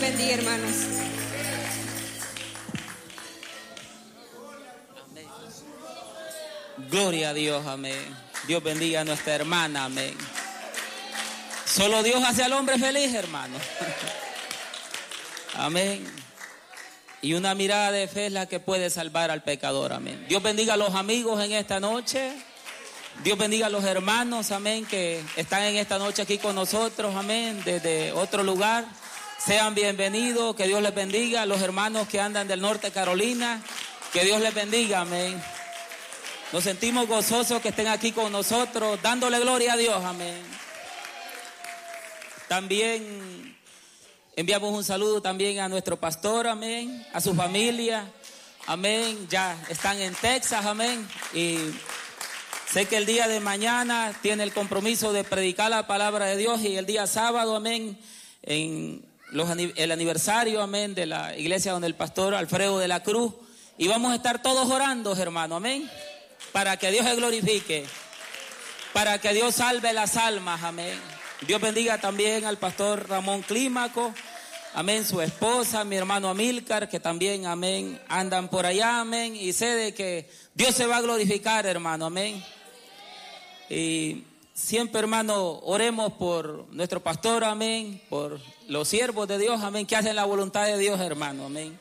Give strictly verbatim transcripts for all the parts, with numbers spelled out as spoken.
bendiga, hermanos. Amén. Gloria a Dios, amén. Dios bendiga a nuestra hermana, amén. Solo Dios hace al hombre feliz, hermano. Amén. Y una mirada de fe es la que puede salvar al pecador, amén. Dios bendiga a los amigos en esta noche. Dios bendiga a los hermanos, amén, que están en esta noche aquí con nosotros, amén, desde otro lugar. Sean bienvenidos, que Dios les bendiga. A los hermanos que andan del norte de Carolina, que Dios les bendiga, amén. Nos sentimos gozosos que estén aquí con nosotros, dándole gloria a Dios, amén. También enviamos un saludo también a nuestro pastor, amén, a su familia, amén. Ya están en Texas, amén. Y sé que el día de mañana tiene el compromiso de predicar la palabra de Dios, y el día sábado, amén, en los, el aniversario, amén, de la iglesia donde el pastor Alfredo de la Cruz. Y vamos a estar todos orando, hermano, amén, para que Dios se glorifique, para que Dios salve las almas, amén. Dios bendiga también al pastor Ramón Clímaco, amén, su esposa, mi hermano Amílcar, que también, amén, andan por allá, amén. Y sé de que Dios se va a glorificar, hermano, amén. Y siempre, hermano, oremos por nuestro pastor, amén, por los siervos de Dios, amén, que hacen la voluntad de Dios, hermano, amén.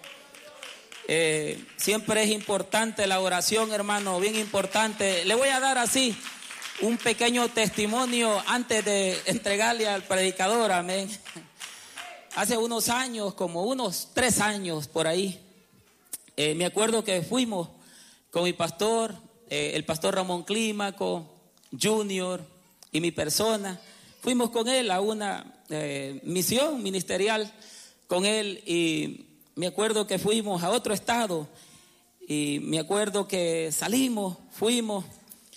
Eh, siempre es importante la oración, hermano, bien importante. Le voy a dar así un pequeño testimonio antes de entregarle al predicador, amén. Hace unos años, como unos tres años por ahí, eh, me acuerdo que fuimos con mi pastor, eh, el pastor Ramón Clímaco, Junior y mi persona. Fuimos con él a una eh, misión ministerial con él, y me acuerdo que fuimos a otro estado, y me acuerdo que salimos, fuimos,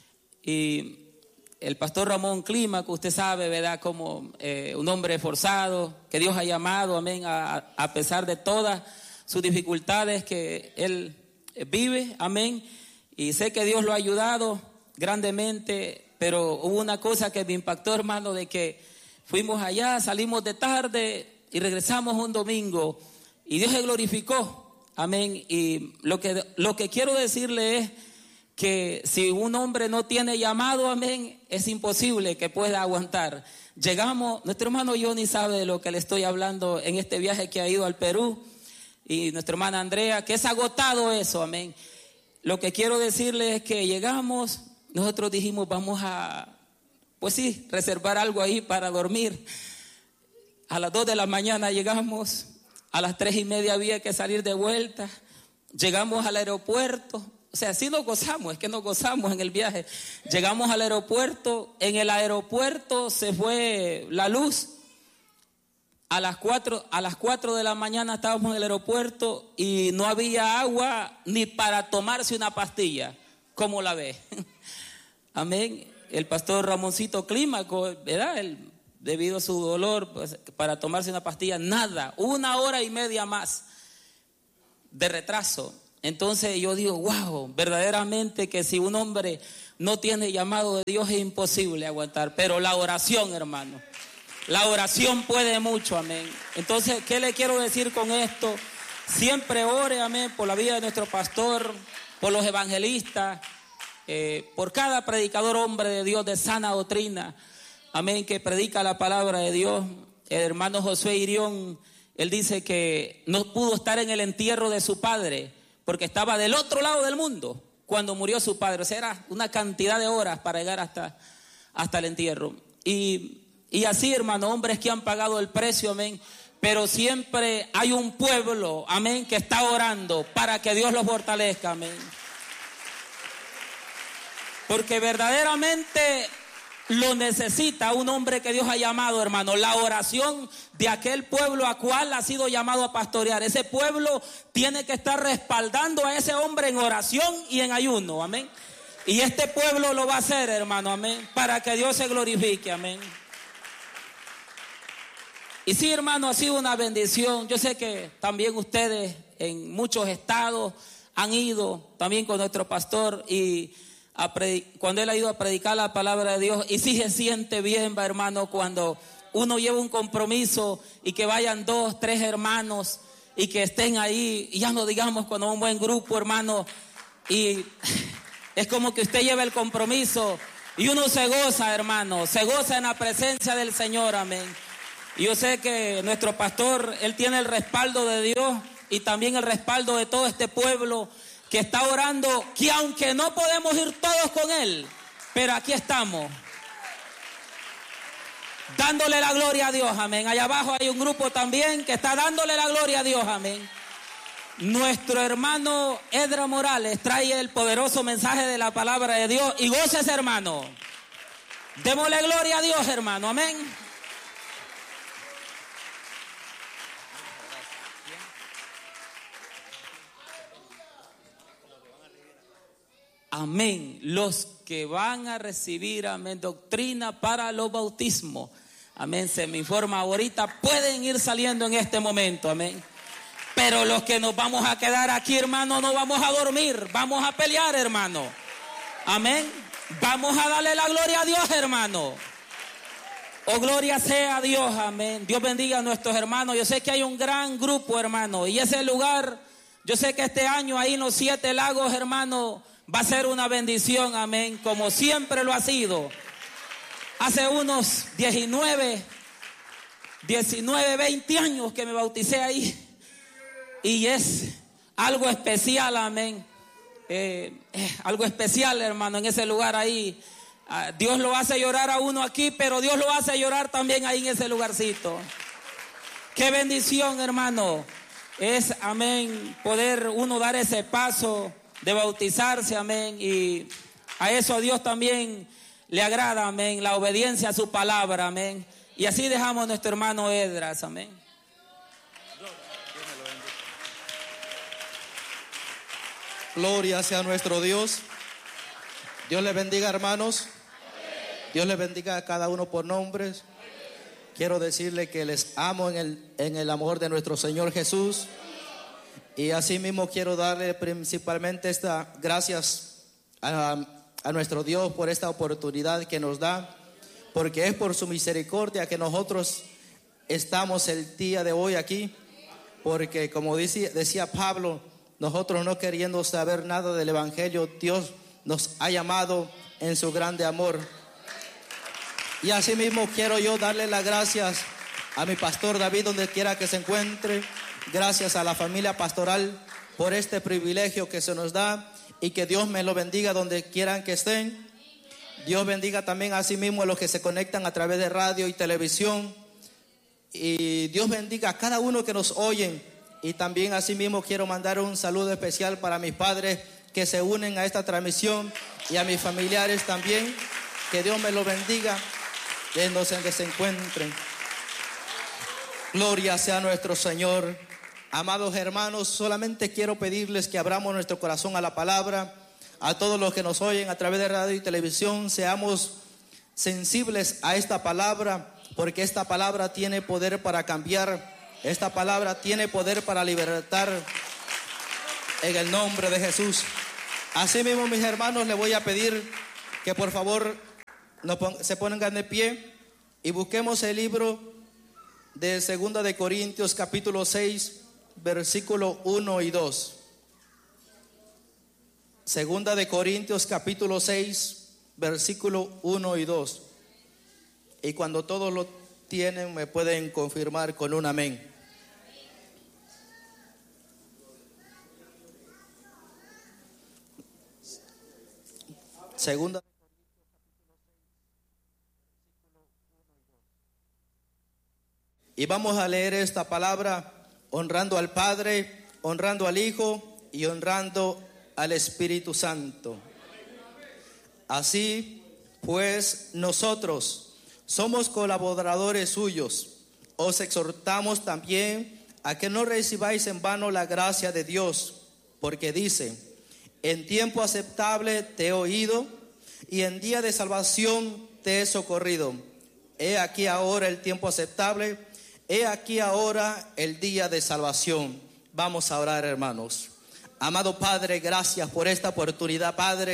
y el pastor Ramón Clímaco, usted sabe, ¿verdad?, como eh, un hombre esforzado, que Dios ha llamado, amén, a, a pesar de todas sus dificultades que él vive, amén. Y sé que Dios lo ha ayudado grandemente, pero hubo una cosa que me impactó, hermano, de que fuimos allá, salimos de tarde y regresamos un domingo, y Dios se glorificó, amén. Y lo que, lo que quiero decirle es que si un hombre no tiene llamado, amén, es imposible que pueda aguantar. Llegamos, nuestro hermano Johnny sabe de lo que le estoy hablando en este viaje que ha ido al Perú, y nuestra hermana Andrea, que es agotado eso, amén. Lo que quiero decirle es que llegamos, nosotros dijimos vamos a, pues sí, reservar algo ahí para dormir. A las dos de la mañana llegamos, a las tres y media había que salir de vuelta, llegamos al aeropuerto. O sea, sí nos gozamos, es que nos gozamos en el viaje. Llegamos al aeropuerto, en el aeropuerto se fue la luz. A las cuatro, a las cuatro de la mañana estábamos en el aeropuerto y no había agua ni para tomarse una pastilla. ¿Cómo la ve? Amén. El pastor Ramoncito Clímaco, ¿verdad? Él, debido a su dolor, pues, para tomarse una pastilla, nada. Una hora y media más de retraso. Entonces yo digo, wow, verdaderamente que si un hombre no tiene llamado de Dios es imposible aguantar. Pero la oración, hermano, la oración puede mucho, amén. Entonces, ¿qué le quiero decir con esto? Siempre ore, amén, por la vida de nuestro pastor, por los evangelistas, eh, por cada predicador hombre de Dios de sana doctrina, amén, que predica la palabra de Dios. El hermano Josué Irión, él dice que no pudo estar en el entierro de su padre, porque estaba del otro lado del mundo cuando murió su padre. O sea, era una cantidad de horas para llegar hasta, hasta el entierro. Y, y así, hermano, hombres que han pagado el precio, amén. Pero siempre hay un pueblo, amén, que está orando para que Dios los fortalezca, amén. Porque verdaderamente lo necesita un hombre que Dios ha llamado, hermano. La oración de aquel pueblo a cual ha sido llamado a pastorear. Ese pueblo tiene que estar respaldando a ese hombre en oración y en ayuno, amén. Y este pueblo lo va a hacer, hermano, amén, para que Dios se glorifique, amén. Y sí, hermano, ha sido una bendición. Yo sé que también ustedes en muchos estados han ido también con nuestro pastor y a predic- cuando él ha ido a predicar la palabra de Dios, y sí se siente bien, va, hermano, cuando uno lleva un compromiso y que vayan dos, tres hermanos y que estén ahí, y ya no digamos cuando un buen grupo, hermano, y es como que usted lleva el compromiso y uno se goza, hermano, se goza en la presencia del Señor, amén. Y yo sé que nuestro pastor, él tiene el respaldo de Dios y también el respaldo de todo este pueblo que está orando, que aunque no podemos ir todos con él, pero aquí estamos, dándole la gloria a Dios, amén. Allá abajo hay un grupo también que está dándole la gloria a Dios, amén. Nuestro hermano Edra Morales trae el poderoso mensaje de la palabra de Dios y gócese, hermano. Démosle gloria a Dios, hermano, amén. Amén. Los que van a recibir, amén, doctrina para los bautismos, amén, se me informa ahorita, pueden ir saliendo en este momento, amén. Pero los que nos vamos a quedar aquí, hermano, no vamos a dormir, vamos a pelear, hermano, amén. Vamos a darle la gloria a Dios, hermano. Oh, gloria sea a Dios, amén. Dios bendiga a nuestros hermanos. Yo sé que hay un gran grupo, hermano, y ese lugar, yo sé que este año ahí en los Siete Lagos, hermano, va a ser una bendición, amén, como siempre lo ha sido. Hace unos diecinueve, veinte años que me bauticé ahí. Y es algo especial, amén. Eh, eh, algo especial, hermano, en ese lugar ahí. Ah, Dios lo hace llorar a uno aquí, pero Dios lo hace llorar también ahí en ese lugarcito. Qué bendición, hermano. Es, amén, poder uno dar ese paso de bautizarse, amén, y a eso a Dios también le agrada, amén, la obediencia a su palabra, amén, y así dejamos a nuestro hermano Edras, amén. Gloria sea nuestro Dios. Dios les bendiga, hermanos. Dios les bendiga a cada uno por nombres. Quiero decirle que les amo en el, en el amor de nuestro Señor Jesús. Y así mismo quiero darle principalmente estas gracias a, a nuestro Dios por esta oportunidad que nos da, porque es por su misericordia que nosotros estamos el día de hoy aquí, porque como dice, decía Pablo, nosotros no queriendo saber nada del Evangelio, Dios nos ha llamado en su grande amor. Y así mismo quiero yo darle las gracias a mi pastor David, donde quiera que se encuentre. Gracias a la familia pastoral por este privilegio que se nos da, y que Dios me lo bendiga donde quieran que estén. Dios bendiga también a sí mismo a los que se conectan a través de radio y televisión, y Dios bendiga a cada uno que nos oyen. Y también a sí mismo quiero mandar un saludo especial para mis padres que se unen a esta transmisión, y a mis familiares también. Que Dios me lo bendiga en donde se encuentren. Gloria sea nuestro Señor. Amados hermanos, solamente quiero pedirles que abramos nuestro corazón a la palabra. A todos los que nos oyen a través de radio y televisión, seamos sensibles a esta palabra, porque esta palabra tiene poder para cambiar. Esta palabra tiene poder para libertar, en el nombre de Jesús. Así mismo, mis hermanos, les voy a pedir que por favor nos pon- se pongan de pie y busquemos el libro de Segunda de Corintios capítulo seis, versículo uno y dos. Segunda de Corintios capítulo seis, versículo uno y dos. Y cuando todos lo tienen, me pueden confirmar con un amén. Segunda. Y vamos a leer esta palabra honrando al Padre, honrando al Hijo y honrando al Espíritu Santo. Así pues, nosotros somos colaboradores suyos. Os exhortamos también a que no recibáis en vano la gracia de Dios, porque dice: en tiempo aceptable te he oído, y en día de salvación te he socorrido. He aquí ahora el tiempo aceptable, he aquí ahora el día de salvación. Vamos a orar, hermanos. Amado Padre, gracias por esta oportunidad, Padre,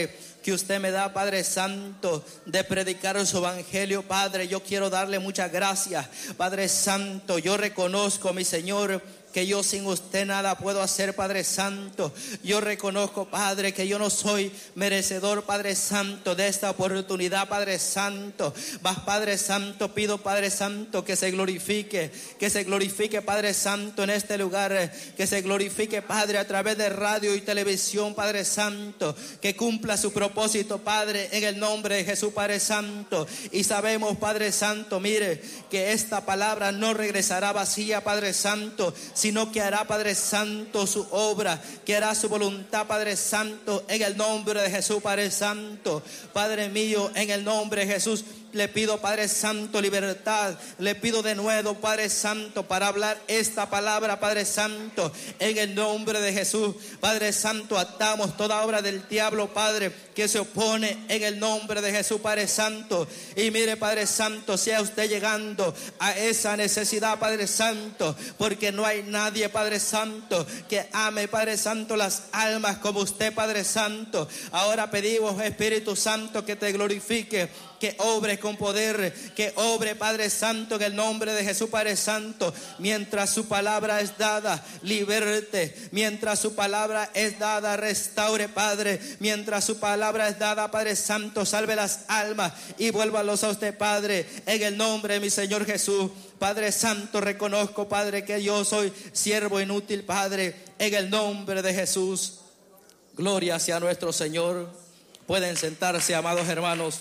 que usted me da, Padre Santo, de predicar su evangelio, Padre. Yo quiero darle muchas gracias, Padre Santo. Yo reconozco, mi Señor, que yo sin usted nada puedo hacer, Padre Santo. Yo reconozco, Padre, que yo no soy merecedor, Padre Santo, de esta oportunidad, Padre Santo. Mas, Padre Santo, pido, Padre Santo, que se glorifique, que se glorifique, Padre Santo, en este lugar, que se glorifique, Padre, a través de radio y televisión, Padre Santo, que cumpla su propósito, Padre, en el nombre de Jesús, Padre Santo. Y sabemos, Padre Santo, mire, que esta palabra no regresará vacía, Padre Santo, sino que hará, Padre Santo, su obra, que hará su voluntad, Padre Santo, en el nombre de Jesús, Padre Santo. Padre mío, en el nombre de Jesús, le pido, Padre Santo, libertad. Le pido de nuevo, Padre Santo, para hablar esta palabra, Padre Santo, en el nombre de Jesús. Padre Santo, atamos toda obra del diablo, Padre, que se opone en el nombre de Jesús, Padre Santo. Y mire, Padre Santo, sea usted llegando a esa necesidad, Padre Santo, porque no hay nadie, Padre Santo, que ame, Padre Santo, las almas como usted, Padre Santo. Ahora pedimos, Espíritu Santo, que te glorifique, que obre con poder, que obre, Padre Santo, en el nombre de Jesús, Padre Santo. Mientras su palabra es dada, liberte. Mientras su palabra es dada, restaure, Padre. Mientras su palabra es dada, Padre Santo, salve las almas y vuélvalos a usted, Padre, en el nombre de mi Señor Jesús. Padre Santo, reconozco, Padre, que yo soy siervo inútil, Padre, en el nombre de Jesús. Gloria sea nuestro Señor. Pueden sentarse, amados hermanos.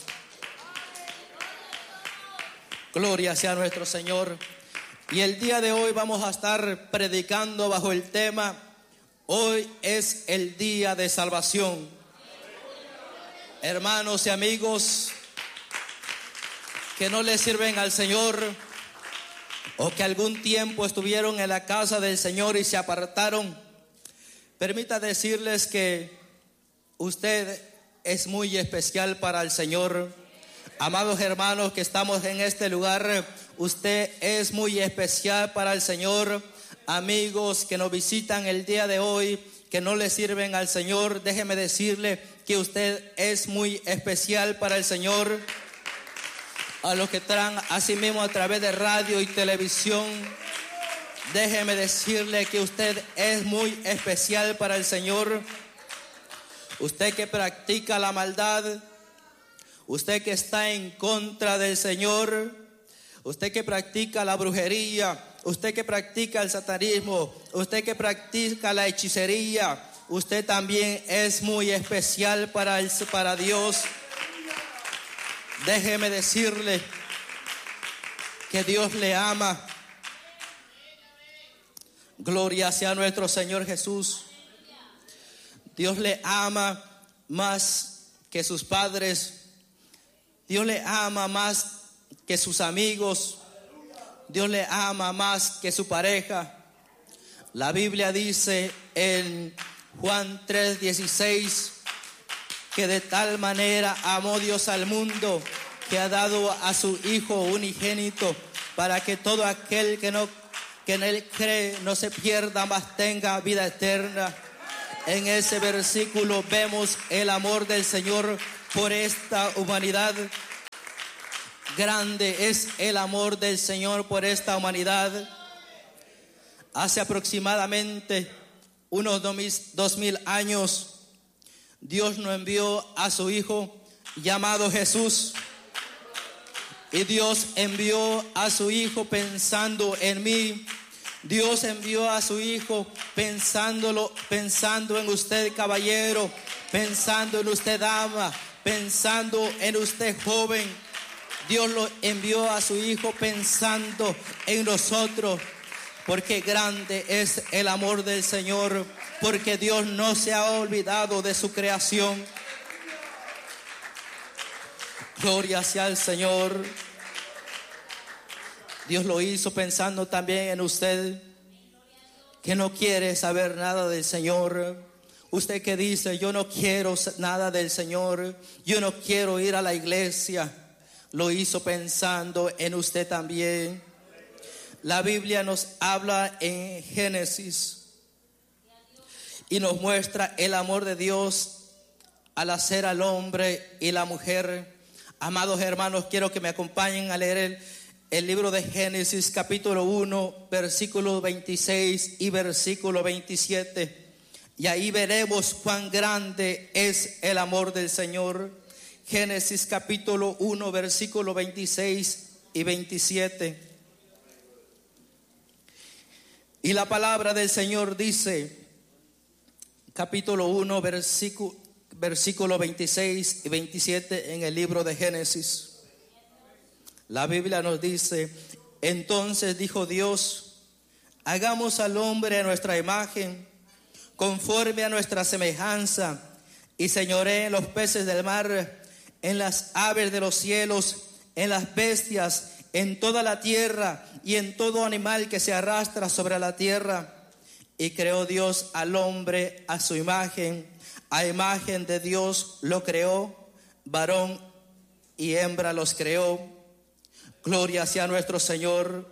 Gloria sea nuestro Señor. Y el día de hoy vamos a estar predicando bajo el tema: hoy es el día de salvación. Hermanos y amigos que no le sirven al Señor, o que algún tiempo estuvieron en la casa del Señor y se apartaron, permita decirles que usted es muy especial para el Señor. Amados hermanos que estamos en este lugar, usted es muy especial para el Señor. Amigos que nos visitan el día de hoy, que no le sirven al Señor, déjeme decirle que usted es muy especial para el Señor. A los que están así mismo a través de radio y televisión, déjeme decirle que usted es muy especial para el Señor. Usted que practica la maldad, usted que está en contra del Señor, usted que practica la brujería, usted que practica el satanismo, usted que practica la hechicería, usted también es muy especial para, el, para Dios. Déjeme decirle que Dios le ama. Gloria sea nuestro Señor Jesús. Dios le ama más que sus padres. Dios le ama más que sus amigos. Dios le ama más que su pareja. La Biblia dice en Juan tres dieciséis que de tal manera amó Dios al mundo que ha dado a su Hijo unigénito, para que todo aquel que no que en él cree no se pierda, mas tenga vida eterna. En ese versículo vemos el amor del Señor por esta humanidad. Grande es el amor del Señor por esta humanidad. Hace aproximadamente unos dos mil años, Dios nos envió a su Hijo llamado Jesús. Y Dios envió a su Hijo pensando en mí. Dios envió a su Hijo pensándolo, pensando en usted, caballero, pensando en usted, dama, pensando en usted, joven. Dios lo envió a su Hijo pensando en nosotros, porque grande es el amor del Señor, porque Dios no se ha olvidado de su creación. Gloria sea al Señor. Dios lo hizo pensando también en usted, que no quiere saber nada del Señor. Usted que dice: yo no quiero nada del Señor, yo no quiero ir a la iglesia. Lo hizo pensando en usted también. La Biblia nos habla en Génesis y nos muestra el amor de Dios al hacer al hombre y la mujer. Amados hermanos, quiero que me acompañen a leer el, el libro de Génesis capítulo uno, versículo veintiséis y versículo veintisiete. Y ahí veremos cuán grande es el amor del Señor. Génesis capítulo uno, versículo veintiséis y veintisiete. Y la palabra del Señor dice, capítulo uno, versículo, versículo veintiséis y veintisiete en el libro de Génesis. La Biblia nos dice: entonces dijo Dios, hagamos al hombre a nuestra imagen, conforme a nuestra semejanza, y señoree en los peces del mar, en las aves de los cielos, en las bestias, en toda la tierra y en todo animal que se arrastra sobre la tierra. Y creó Dios al hombre a su imagen, a imagen de Dios lo creó, varón y hembra los creó. Gloria sea nuestro Señor.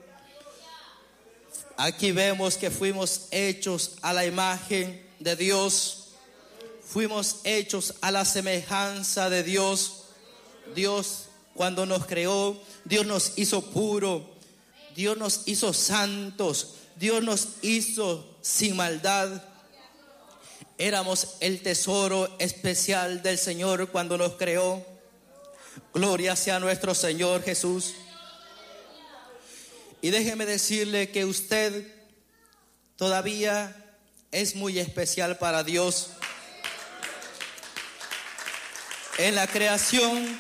Aquí vemos que fuimos hechos a la imagen de Dios, fuimos hechos a la semejanza de Dios. Dios, cuando nos creó, Dios nos hizo puro, Dios nos hizo santos, Dios nos hizo sin maldad. Éramos el tesoro especial del Señor cuando nos creó. Gloria sea nuestro Señor Jesús. Y déjeme decirle que usted todavía es muy especial para Dios. En la creación,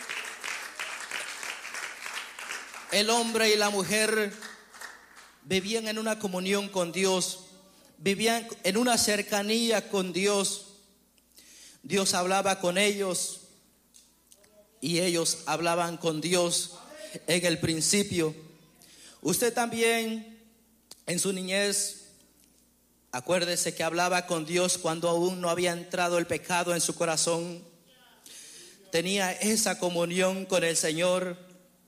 el hombre y la mujer vivían en una comunión con Dios, vivían en una cercanía con Dios. Dios hablaba con ellos y ellos hablaban con Dios en el principio. Usted también en su niñez, acuérdese que hablaba con Dios cuando aún no había entrado el pecado en su corazón. Tenía esa comunión con el Señor.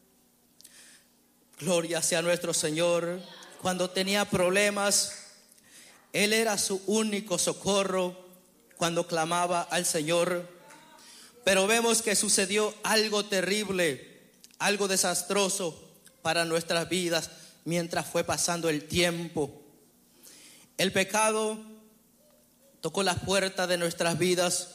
Gloria sea nuestro Señor. Cuando tenía problemas, Él era su único socorro cuando clamaba al Señor. Pero vemos que sucedió algo terrible, algo desastroso para nuestras vidas mientras fue pasando el tiempo. El pecado tocó la puerta de nuestras vidas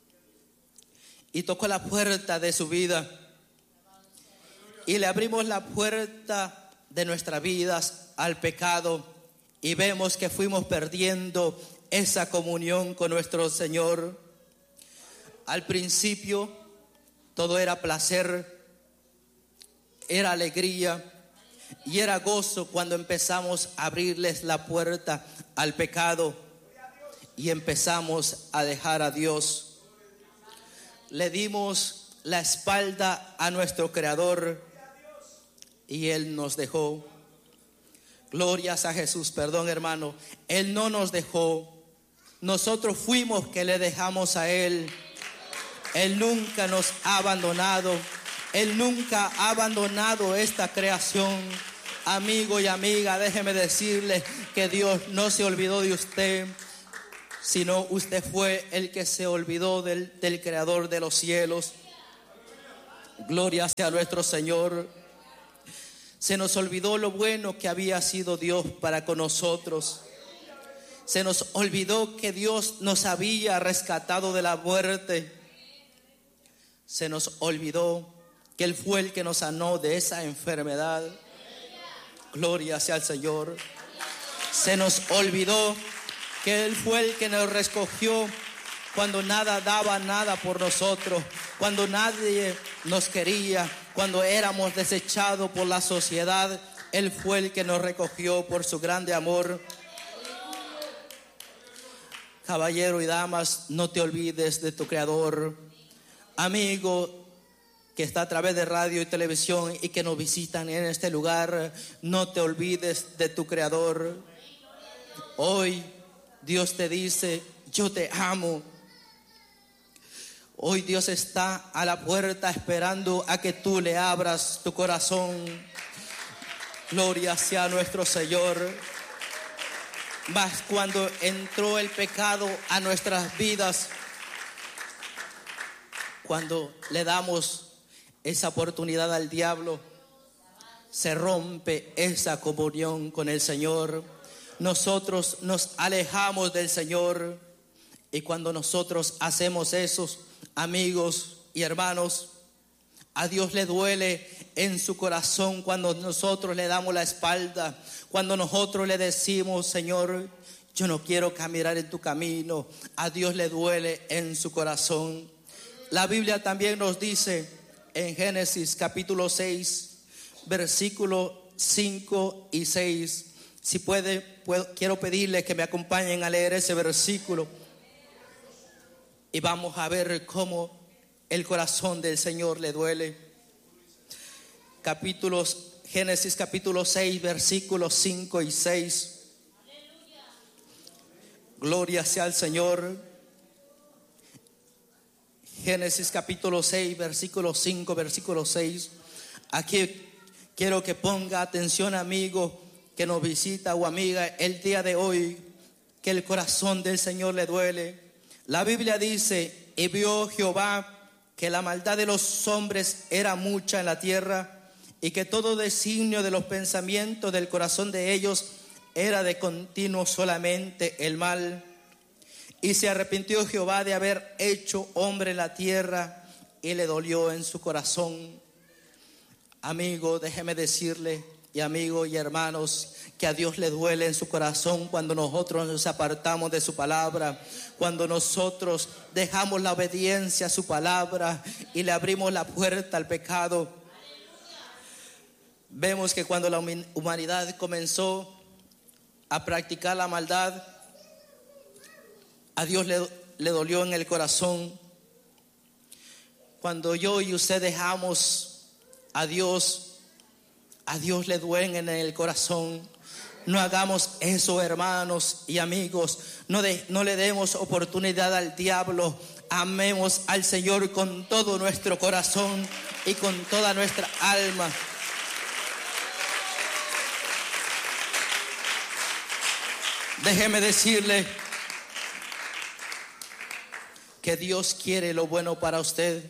y tocó la puerta de su vida. Y le abrimos la puerta de nuestras vidas al pecado y vemos que fuimos perdiendo esa comunión con nuestro Señor. Al principio todo era placer, era alegría y era gozo cuando empezamos a abrirles la puerta al pecado y empezamos a dejar a Dios. Le dimos la espalda a nuestro Creador y Él nos dejó. Glorias a Jesús. Perdón, hermano, Él no nos dejó. Nosotros fuimos que le dejamos a Él. Él nunca nos ha abandonado. Él nunca ha abandonado esta creación. Amigo y amiga, déjeme decirle que Dios no se olvidó de usted, sino usted fue el que se olvidó del, del Creador de los cielos. Gloria sea a nuestro Señor. Se nos olvidó lo bueno que había sido Dios para con nosotros. Se nos olvidó que Dios nos había rescatado de la muerte. Se nos olvidó que Él fue el que nos sanó de esa enfermedad. Gloria sea al Señor. Se nos olvidó que Él fue el que nos recogió cuando nada daba nada por nosotros, cuando nadie nos quería, cuando éramos desechados por la sociedad. Él fue el que nos recogió por su grande amor. Caballero y damas, no te olvides de tu Creador. Amigo que está a través de radio y televisión y que nos visitan en este lugar, no te olvides de tu Creador. Hoy Dios te dice: yo te amo. Hoy Dios está a la puerta esperando a que tú le abras tu corazón. Gloria sea a nuestro Señor. Mas cuando entró el pecado a nuestras vidas, Cuando le damos esa oportunidad al diablo, se rompe esa comunión con el Señor. Nosotros nos alejamos del Señor. Y cuando nosotros hacemos eso, amigos y hermanos, a Dios le duele en su corazón cuando nosotros le damos la espalda, cuando nosotros le decimos: Señor, yo no quiero caminar en tu camino. A Dios le duele en su corazón. La Biblia también nos dice en Génesis capítulo seis, versículos cinco y seis. Si puede, puedo, quiero pedirles que me acompañen a leer ese versículo. Y vamos a ver cómo el corazón del Señor le duele. Capítulos, Génesis capítulo seis, versículos cinco y seis. Gloria sea al Señor. Génesis capítulo seis, versículo cinco, versículo seis. Aquí quiero que ponga atención, amigo que nos visita o amiga el día de hoy, que el corazón del Señor le duele. La Biblia dice: y vio Jehová que la maldad de los hombres era mucha en la tierra, y que todo designio de los pensamientos del corazón de ellos era de continuo solamente el mal. Y se arrepintió Jehová de haber hecho hombre en la tierra, y le dolió en su corazón. Amigo, déjeme decirle, y amigo y hermanos, que a Dios le duele en su corazón cuando nosotros nos apartamos de su palabra, cuando nosotros dejamos la obediencia a su palabra y le abrimos la puerta al pecado. Vemos que cuando la humanidad comenzó a practicar la maldad, a Dios le, le dolió en el corazón. Cuando yo y usted dejamos a Dios, a Dios le duele en el corazón. No hagamos eso, hermanos y amigos. No, de, no le demos oportunidad al diablo. Amemos al Señor con todo nuestro corazón y con toda nuestra alma. Déjeme decirle que Dios quiere lo bueno para usted.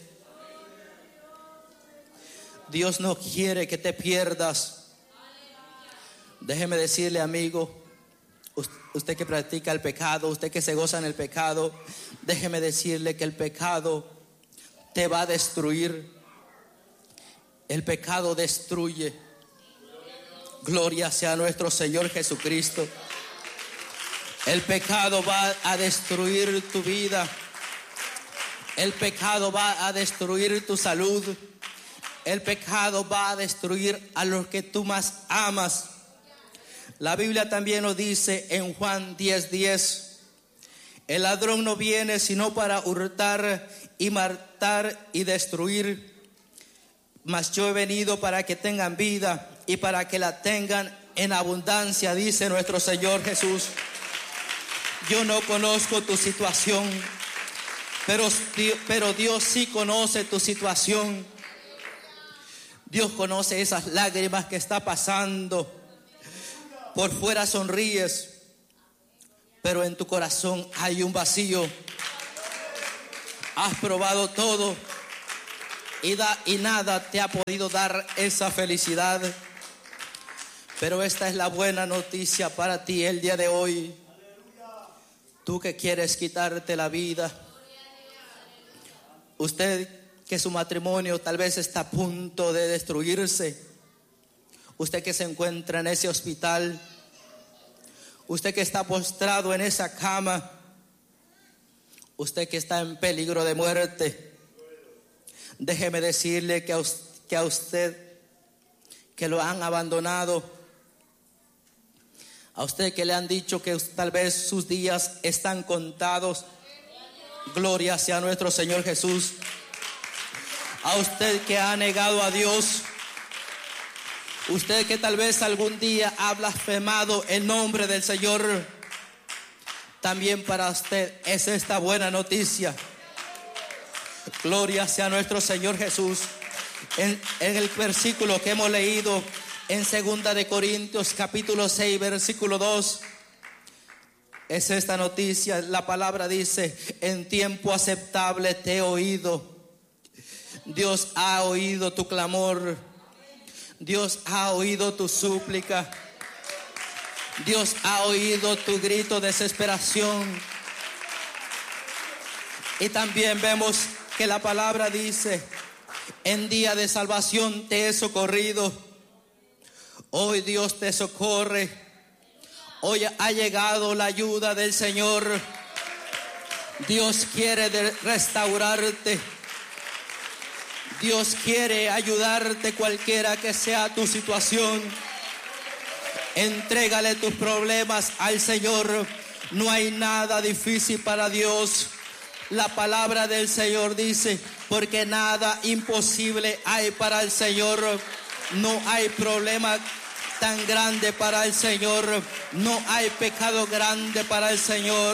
Dios no quiere que te pierdas. Déjeme decirle, amigo, usted que practica el pecado, usted que se goza en el pecado, déjeme decirle que el pecado te va a destruir. El pecado destruye. Gloria sea nuestro Señor Jesucristo. El pecado va a destruir tu vida. El pecado va a destruir tu salud. El pecado va a destruir a los que tú más amas. La Biblia también nos dice en Juan diez, diez: el ladrón no viene sino para hurtar y matar y destruir, mas yo he venido para que tengan vida y para que la tengan en abundancia, dice nuestro Señor Jesús. Yo no conozco tu situación, pero, pero Dios sí conoce tu situación. Dios conoce esas lágrimas que está pasando. Por fuera sonríes, pero en tu corazón hay un vacío. Has probado todo y, da, y nada te ha podido dar esa felicidad. Pero esta es la buena noticia para ti el día de hoy. Tú que quieres quitarte la vida. Usted que su matrimonio tal vez está a punto de destruirse. Usted que se encuentra en ese hospital. Usted que está postrado en esa cama. Usted que está en peligro de muerte. Déjeme decirle que a usted, que, a usted, que lo han abandonado. A usted que le han dicho que tal vez sus días están contados. Gloria sea nuestro Señor Jesús. A usted que ha negado a Dios. Usted que tal vez algún día ha blasfemado el nombre del Señor. También para usted es esta buena noticia. Gloria sea nuestro Señor Jesús. En, en el versículo que hemos leído en segunda de Corintios capítulo seis versículo dos, es esta noticia. La palabra dice: en tiempo aceptable te he oído, Dios ha oído tu clamor. Dios ha oído tu súplica. Dios ha oído tu grito de desesperación. Y también vemos que la palabra dice: en día de salvación te he socorrido. Hoy Dios te socorre. Hoy ha llegado la ayuda del Señor. Dios quiere de- restaurarte. Dios quiere ayudarte cualquiera que sea tu situación. Entrégale tus problemas al Señor. No hay nada difícil para Dios. La palabra del Señor dice: porque nada imposible hay para el Señor. No hay problema tan grande para el Señor. No hay pecado grande para el Señor.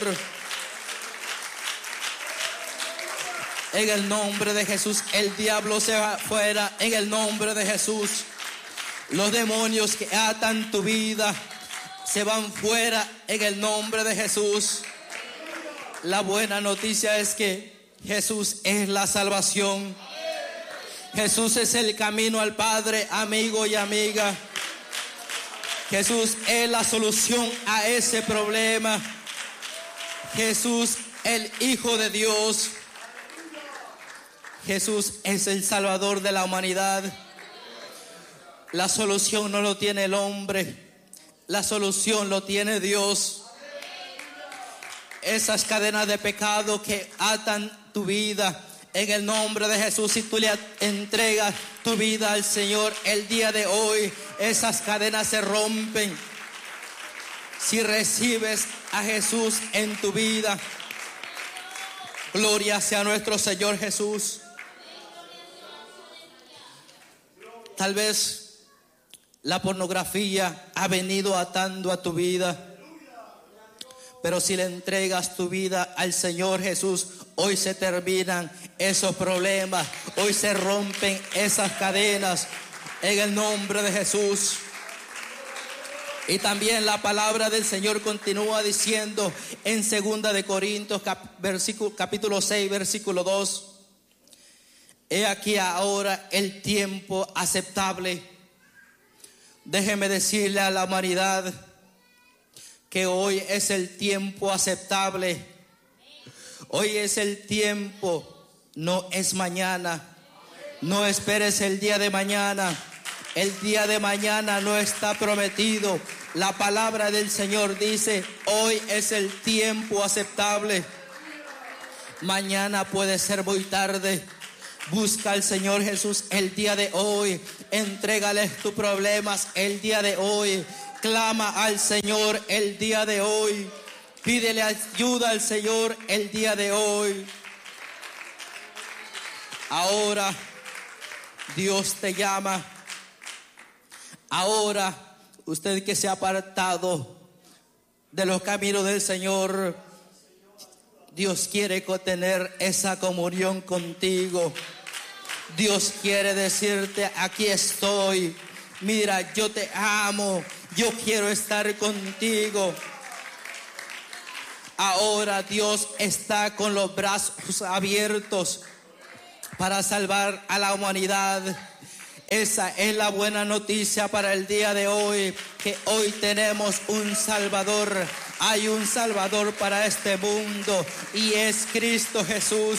En el nombre de Jesús, el diablo se va fuera. En el nombre de Jesús, los demonios que atan tu vida se van fuera. En el nombre de Jesús. La buena noticia es que Jesús es la salvación. Jesús es el camino al Padre, amigo y amiga. Jesús es la solución a ese problema. Jesús, el Hijo de Dios. Jesús es el Salvador de la humanidad. La solución no lo tiene el hombre. La solución lo tiene Dios. Esas cadenas de pecado que atan tu vida, en el nombre de Jesús, si tú le entregas tu vida al Señor el día de hoy, esas cadenas se rompen. Si recibes a Jesús en tu vida, gloria sea nuestro Señor Jesús. Tal vez la pornografía ha venido atando a tu vida, pero si le entregas tu vida al Señor Jesús, hoy se terminan esos problemas, hoy se rompen esas cadenas en el nombre de Jesús. Y también la palabra del Señor continúa diciendo en segunda de Corintios cap- versículo, capítulo seis, versículo dos: he aquí ahora el tiempo aceptable. Déjeme decirle a la humanidad que hoy es el tiempo aceptable. Hoy es el tiempo, no es mañana. No esperes el día de mañana. El día de mañana no está prometido. La palabra del Señor dice: hoy es el tiempo aceptable. Mañana puede ser muy tarde. Busca al Señor Jesús el día de hoy. Entrégale tus problemas el día de hoy. Clama al Señor el día de hoy. Pídele ayuda al Señor el día de hoy. Ahora Dios te llama. Ahora usted que se ha apartado de los caminos del Señor, Dios quiere tener esa comunión contigo. Dios quiere decirte: aquí estoy. Mira, yo te amo. Yo quiero estar contigo. Ahora Dios está con los brazos abiertos para salvar a la humanidad. Esa es la buena noticia para el día de hoy, que hoy tenemos un Salvador. Hay un Salvador para este mundo y es Cristo Jesús.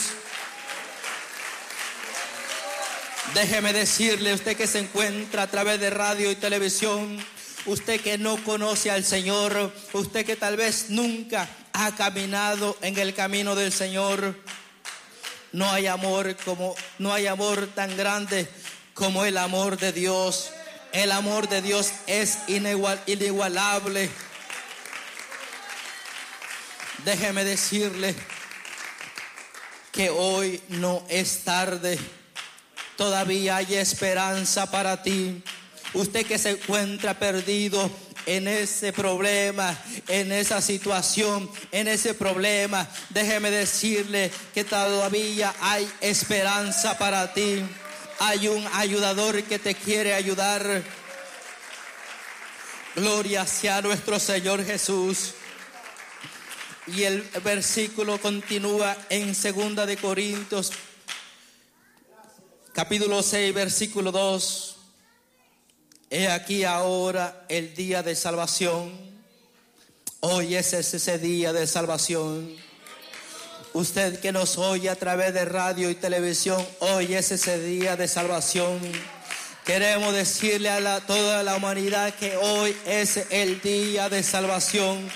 Déjeme decirle, usted que se encuentra a través de radio y televisión, usted que no conoce al Señor, usted que tal vez nunca ha caminado en el camino del Señor, no hay amor como no hay amor tan grande como el amor de Dios. El amor de Dios es inigual, inigualable. Déjeme decirle que hoy no es tarde. Todavía hay esperanza para ti. Usted que se encuentra perdido en ese problema, en esa situación, en ese problema, déjeme decirle que todavía hay esperanza para ti. Hay un ayudador que te quiere ayudar. Gloria sea nuestro Señor Jesús. Y el versículo continúa en segunda de Corintios capítulo seis, versículo dos. He aquí ahora el día de salvación. Hoy es ese día de salvación. Usted que nos oye a través de radio y televisión, hoy es ese día de salvación. Queremos decirle a la, toda la humanidad que hoy es el día de salvación.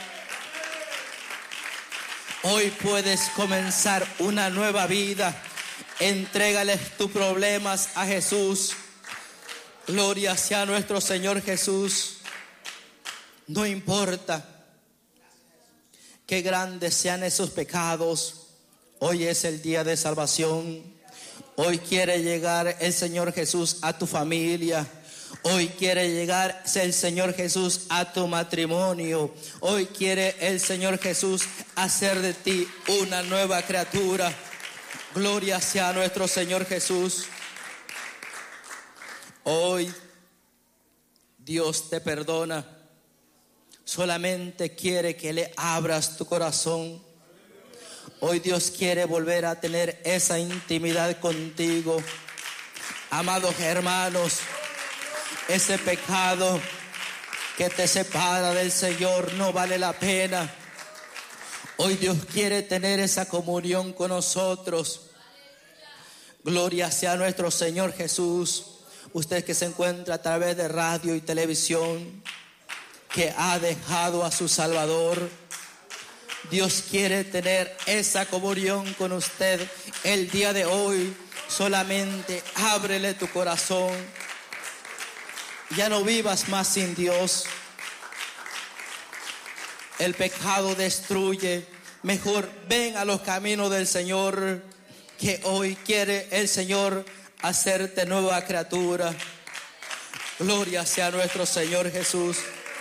Hoy puedes comenzar una nueva vida. Entrégales tus problemas a Jesús. Gloria sea nuestro Señor Jesús. No importa qué grandes sean esos pecados, hoy es el día de salvación. Hoy quiere llegar el Señor Jesús a tu familia. Hoy quiere llegar el Señor Jesús a tu matrimonio. Hoy quiere el Señor Jesús hacer de ti una nueva criatura. Gloria sea a nuestro Señor Jesús. Hoy Dios te perdona. Solamente quiere que le abras tu corazón. Hoy Dios quiere volver a tener esa intimidad contigo. Amados hermanos, ese pecado que te separa del Señor no vale la pena. Hoy Dios quiere tener esa comunión con nosotros. Gloria sea nuestro Señor Jesús. Usted que se encuentra a través de radio y televisión, que ha dejado a su Salvador, Dios quiere tener esa comunión con usted el día de hoy. Solamente ábrele tu corazón. Ya no vivas más sin Dios. El pecado destruye. Mejor ven a los caminos del Señor, que hoy quiere el Señor hacerte nueva criatura. Gloria sea nuestro Señor Jesús.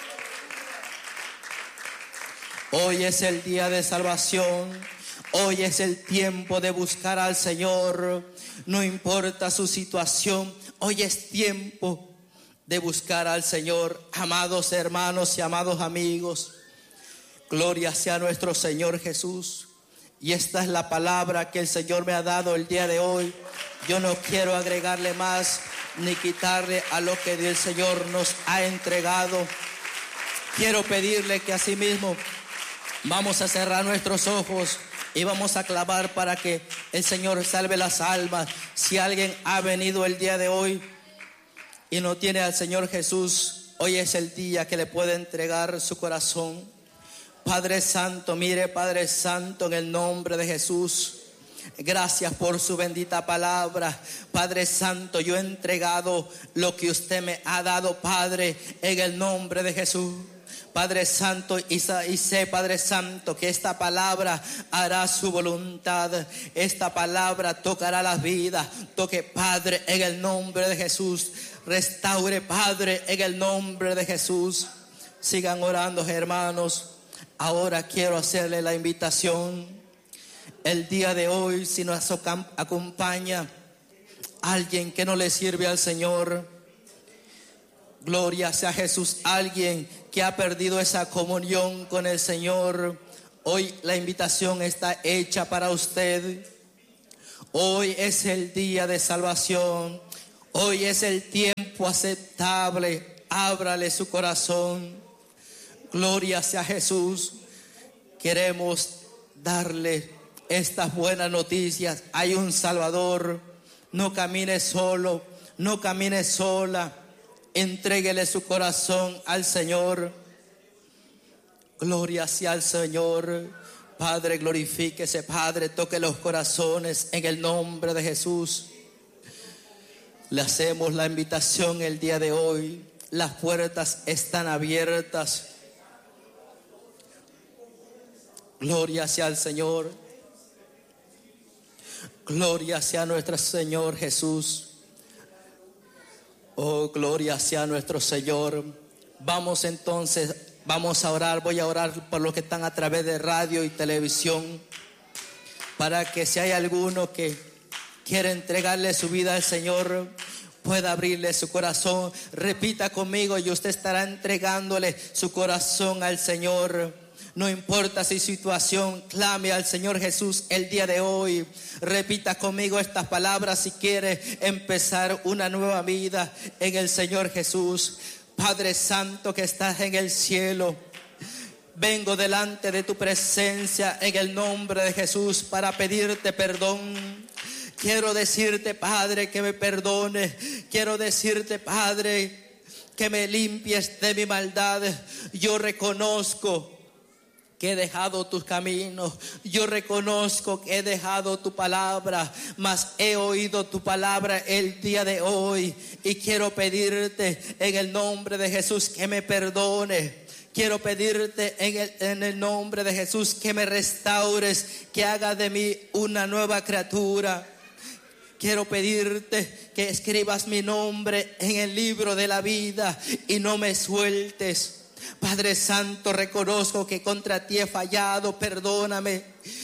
Hoy es el día de salvación. Hoy es el tiempo de buscar al Señor. No importa su situación, hoy es tiempo de buscar al Señor. Amados hermanos y amados amigos, gloria sea nuestro Señor Jesús. Y esta es la palabra que el Señor me ha dado el día de hoy. Yo no quiero agregarle más ni quitarle a lo que el Señor nos ha entregado. Quiero pedirle que asimismo vamos a cerrar nuestros ojos y vamos a clamar para que el Señor salve las almas. Si alguien ha venido el día de hoy y no tiene al Señor Jesús, hoy es el día que le puede entregar su corazón. Padre Santo, mire, Padre Santo, en el nombre de Jesús, gracias por su bendita palabra. Padre Santo, yo he entregado lo que usted me ha dado, Padre, en el nombre de Jesús. Padre Santo, y sé, Padre Santo, que esta palabra hará su voluntad. Esta palabra tocará la vida. Toque, Padre, en el nombre de Jesús. Restaure, Padre, en el nombre de Jesús. Sigan orando, hermanos. Ahora quiero hacerle la invitación. El día de hoy, si nos acompaña alguien que no le sirve al Señor, gloria sea Jesús, alguien que ha perdido esa comunión con el Señor, hoy la invitación está hecha para usted. Hoy es el día de salvación. Hoy es el tiempo aceptable. Ábrale su corazón. Gloria sea Jesús. Queremos darle estas buenas noticias. Hay un Salvador. No camine solo, no camine sola. Entréguele su corazón al Señor. Gloria sea al Señor. Padre, glorifíquese, Padre, toque los corazones en el nombre de Jesús. Le hacemos la invitación el día de hoy. Las puertas están abiertas. Gloria sea al Señor. Gloria sea nuestro Señor Jesús. Oh, gloria sea nuestro Señor. Vamos entonces, vamos a orar. Voy a orar por los que están a través de radio y televisión, para que si hay alguno que quiere entregarle su vida al Señor, pueda abrirle su corazón. Repita conmigo y usted estará entregándole su corazón al Señor. No importa si situación, clame al Señor Jesús el día de hoy. Repita conmigo estas palabras si quiere empezar una nueva vida en el Señor Jesús. Padre Santo que estás en el cielo, vengo delante de tu presencia en el nombre de Jesús para pedirte perdón. Quiero decirte, Padre, que me perdones. Quiero decirte, Padre, que me limpies de mi maldad. Yo reconozco que he dejado tus caminos, yo reconozco que he dejado tu palabra, mas he oído tu palabra el día de hoy y quiero pedirte en el nombre de Jesús que me perdones. Quiero pedirte en el, en el nombre de Jesús que me restaures, que hagas de mí una nueva criatura. Quiero pedirte que escribas mi nombre en el libro de la vida y no me sueltes. Padre Santo, reconozco que contra ti he fallado, perdóname,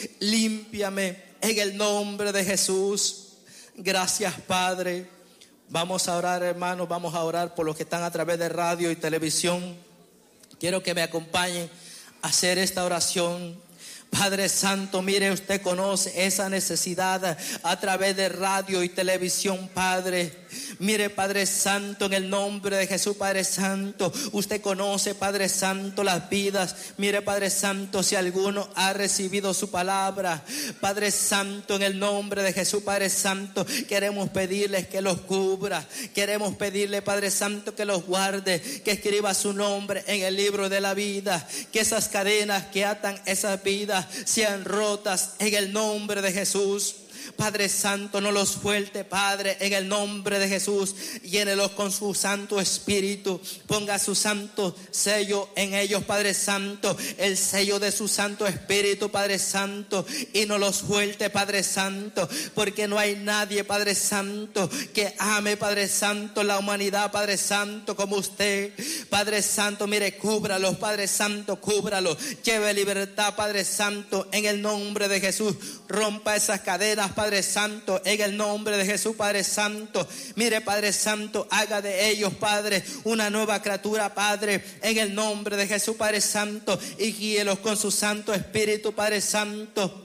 límpiame en el nombre de Jesús. Gracias, Padre. Vamos a orar, hermanos, vamos a orar por los que están a través de radio y televisión. Quiero que me acompañen a hacer esta oración. Padre Santo, mire, usted conoce esa necesidad a través de radio y televisión, Padre. Mire, Padre Santo, en el nombre de Jesús, Padre Santo, usted conoce, Padre Santo, las vidas. Mire, Padre Santo, si alguno ha recibido su palabra, Padre Santo, en el nombre de Jesús, Padre Santo, queremos pedirles que los cubra. Queremos pedirle, Padre Santo, que los guarde, que escriba su nombre en el libro de la vida, que esas cadenas que atan esas vidas sean rotas en el nombre de Jesús. Padre Santo, no los suelte, Padre, en el nombre de Jesús. Llénelos con su Santo Espíritu. Ponga su santo sello en ellos, Padre Santo. El sello de su Santo Espíritu, Padre Santo. Y no los suelte, Padre Santo. Porque no hay nadie, Padre Santo, que ame, Padre Santo, la humanidad, Padre Santo, como usted. Padre Santo, mire, cúbralos, Padre Santo, cúbralos. Lleve libertad, Padre Santo, en el nombre de Jesús. Rompa esas cadenas, Padre Santo, en el nombre de Jesús, Padre Santo. Mire, Padre Santo, haga de ellos, Padre, una nueva criatura, Padre, en el nombre de Jesús, Padre Santo, y guíelos con su Santo Espíritu, Padre Santo,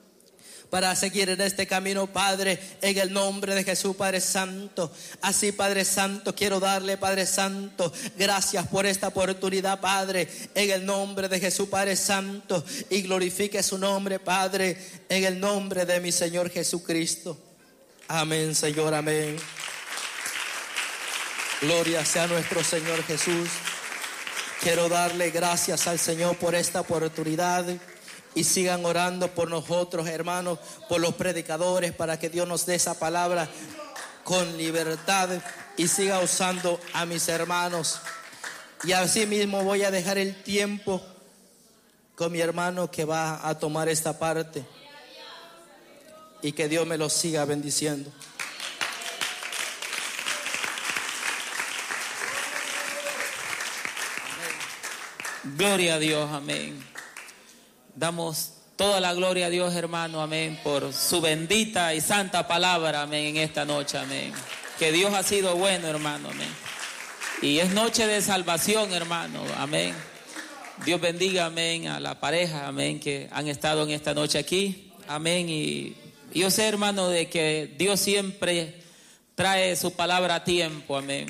para seguir en este camino, Padre, en el nombre de Jesús, Padre Santo. Así, Padre Santo, quiero darle, Padre Santo, gracias por esta oportunidad, Padre, en el nombre de Jesús, Padre Santo, y glorifique su nombre, Padre, en el nombre de mi Señor Jesucristo. Amén, Señor, amén. Gloria sea nuestro Señor Jesús. Quiero darle gracias al Señor por esta oportunidad. Y sigan orando por nosotros, hermanos, por los predicadores, para que Dios nos dé esa palabra con libertad y siga usando a mis hermanos. Y así mismo voy a dejar el tiempo con mi hermano que va a tomar esta parte. Y que Dios me lo siga bendiciendo. Gloria a Dios, amén. Damos toda la gloria a Dios, hermano, amén, por su bendita y santa palabra, amén, en esta noche, amén. Que Dios ha sido bueno, hermano, amén. Y es noche de salvación, hermano, amén. Dios bendiga, amén, a la pareja, amén, que han estado en esta noche aquí, amén. Y yo sé, hermano, de que Dios siempre trae su palabra a tiempo, amén.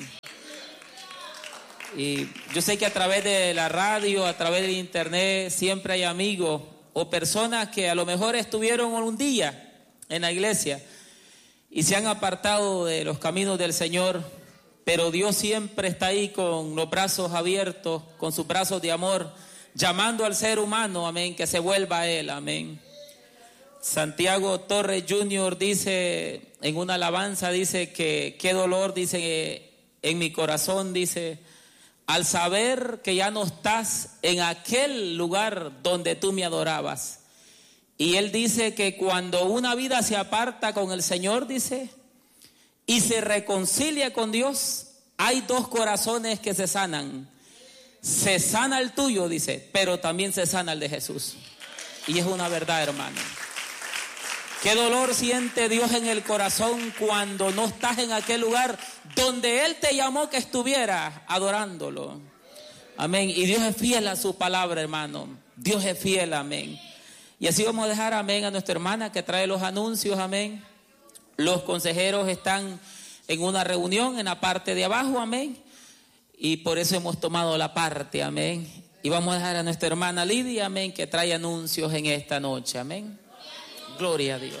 Y yo sé que a través de la radio, a través del internet, siempre hay amigos o personas que a lo mejor estuvieron un día en la iglesia y se han apartado de los caminos del Señor, pero Dios siempre está ahí con los brazos abiertos, con sus brazos de amor, llamando al ser humano, amén, que se vuelva a Él, amén. Santiago Torres junior dice en una alabanza, dice que qué dolor, dice en mi corazón, dice, al saber que ya no estás en aquel lugar donde tú me adorabas. Y él dice que cuando una vida se aparta con el Señor, dice, y se reconcilia con Dios, hay dos corazones que se sanan. Se sana el tuyo, dice, pero también se sana el de Jesús. Y es una verdad, hermano. Qué dolor siente Dios en el corazón cuando no estás en aquel lugar donde Él te llamó que estuvieras adorándolo. Amén. Y Dios es fiel a su palabra, hermano. Dios es fiel, amén. Y así vamos a dejar, amén, a nuestra hermana que trae los anuncios, amén. Los consejeros están en una reunión en la parte de abajo, amén. Y por eso hemos tomado la parte, amén. Y vamos a dejar a nuestra hermana Lidia, amén, que trae anuncios en esta noche, amén. Gloria a Dios.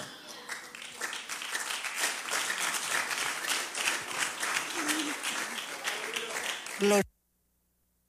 Gloria.